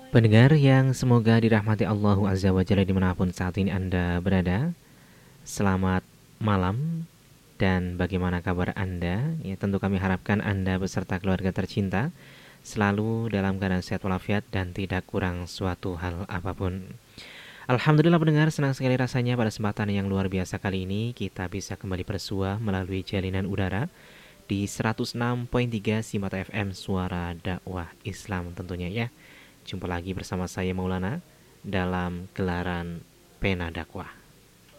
Pendengar yang semoga dirahmati Allahu Azza wa Jalla dimanapun saat ini Anda berada. Selamat malam dan bagaimana kabar Anda? Ya, tentu kami harapkan Anda beserta keluarga tercinta selalu dalam keadaan sehat walafiat dan tidak kurang suatu hal apapun. Alhamdulillah pendengar, senang sekali rasanya pada kesempatan yang luar biasa kali ini kita bisa kembali bersua melalui jalinan udara di 106.3 Simata FM Suara Dakwah Islam tentunya ya. Jumpa lagi bersama saya Maulana dalam gelaran Pena Dakwah.